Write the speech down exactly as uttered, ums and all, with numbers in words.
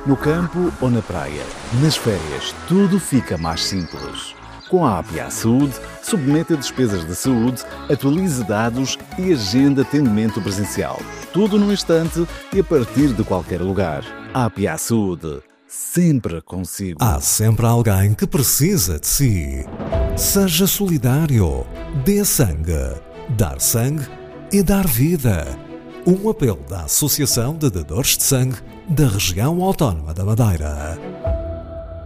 No campo ou na praia, nas férias, tudo fica mais simples. Com a A P I A Saúde, submeta despesas de saúde, atualize dados e agenda atendimento presencial. Tudo num instante e a partir de qualquer lugar. A P I A Saúde, sempre consigo. Há sempre alguém que precisa de si. Seja solidário. Dê sangue. Dar sangue é dar vida. Um apelo da Associação de Dadores de Sangue da Região Autónoma da Madeira.